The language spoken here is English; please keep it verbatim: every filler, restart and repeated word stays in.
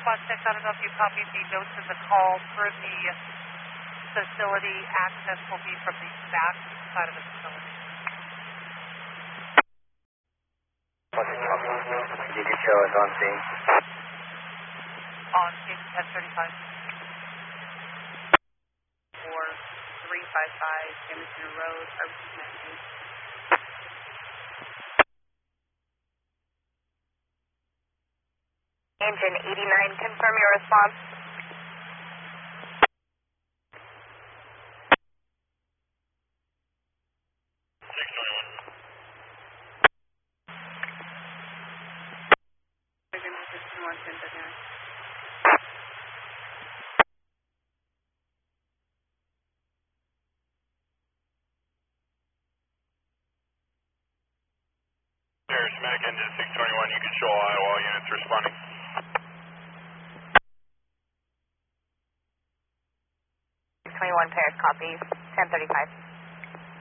Squad six, I don't know if you copied the notes in the call for the facility. Access will be from the back side of the facility. Did you show us on scene? On scene, ten thirty-five. four three five five, Jameson Road, Arlington, Massachusetts. Engine eighty-nine, confirm your response. six twenty-one. There's Mac engine six twenty-one, you can show all units responding. six twenty-one pairs, copy, ten thirty-five.